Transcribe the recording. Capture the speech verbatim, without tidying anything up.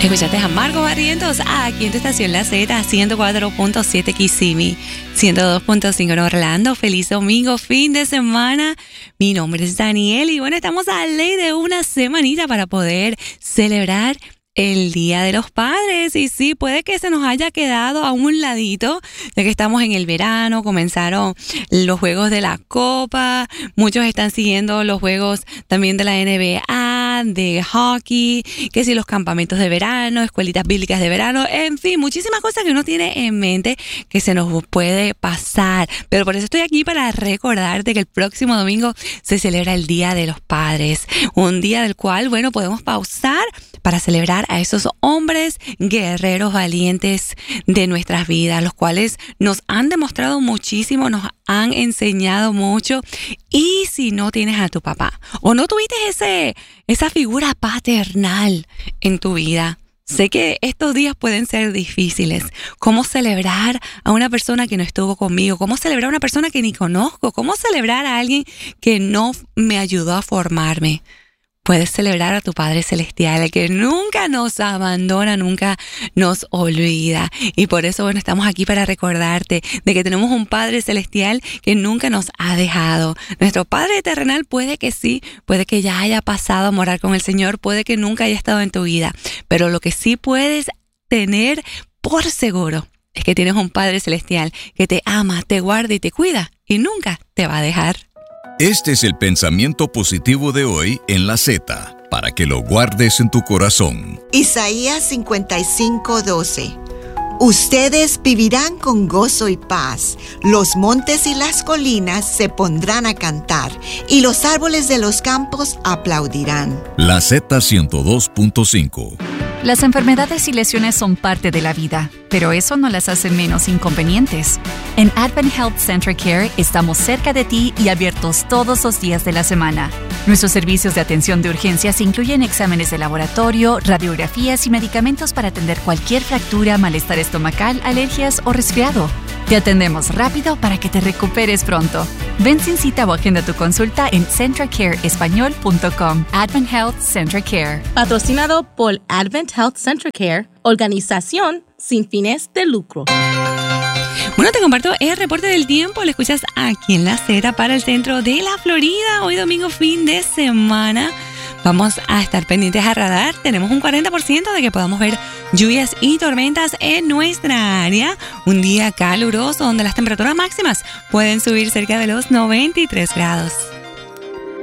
Escuchaste a Marco Barrientos aquí en tu estación La Z, ciento cuatro punto siete Kissimmee, ciento dos punto cinco en Orlando. Feliz domingo, fin de semana. Mi nombre es Daniel y bueno, estamos a ley de una semanita para poder celebrar el Día de los Padres. Y sí, puede que se nos haya quedado a un ladito, ya que estamos en el verano, comenzaron los juegos de la Copa, muchos están siguiendo los juegos también de la N B A, de hockey, que si los campamentos de verano, escuelitas bíblicas de verano, en fin, muchísimas cosas que uno tiene en mente que se nos puede pasar. Pero por eso estoy aquí para recordarte que el próximo domingo se celebra el Día de los Padres, un día del cual, bueno, podemos pausar para celebrar a esos hombres guerreros valientes de nuestras vidas, los cuales nos han demostrado muchísimo, nos han enseñado mucho. Y si no tienes a tu papá o no tuviste ese, esa figura paternal en tu vida, sé que estos días pueden ser difíciles. ¿Cómo celebrar a una persona que no estuvo conmigo? ¿Cómo celebrar a una persona que ni conozco? ¿Cómo celebrar a alguien que no me ayudó a formarme? Puedes celebrar a tu Padre Celestial, el que nunca nos abandona, nunca nos olvida. Y por eso, bueno, estamos aquí para recordarte de que tenemos un Padre Celestial que nunca nos ha dejado. Nuestro Padre terrenal puede que sí, puede que ya haya pasado a morar con el Señor, puede que nunca haya estado en tu vida. Pero lo que sí puedes tener por seguro es que tienes un Padre Celestial que te ama, te guarda y te cuida y nunca te va a dejar. Este es el pensamiento positivo de hoy en La Z, para que lo guardes en tu corazón. Isaías cincuenta y cinco, doce. Ustedes vivirán con gozo y paz. Los montes y las colinas se pondrán a cantar, y los árboles de los campos aplaudirán. La Z ciento dos punto cinco. Las enfermedades y lesiones son parte de la vida, pero eso no las hace menos inconvenientes. En Advent Health Central Care estamos cerca de ti y abiertos todos los días de la semana. Nuestros servicios de atención de urgencias incluyen exámenes de laboratorio, radiografías y medicamentos para atender cualquier fractura, malestar estomacal, alergias o resfriado. Te atendemos rápido para que te recuperes pronto. Ven sin cita o agenda tu consulta en central care español punto com. Advent Health Central Care. Patrocinado por Advent Health Central Care, organización sin fines de lucro. Bueno, te comparto el reporte del tiempo. Lo escuchas aquí en La Z para el centro de la Florida. Hoy domingo, fin de semana. Vamos a estar pendientes a radar. Tenemos un cuarenta por ciento de que podamos ver lluvias y tormentas en nuestra área. Un día caluroso donde las temperaturas máximas pueden subir cerca de los noventa y tres grados.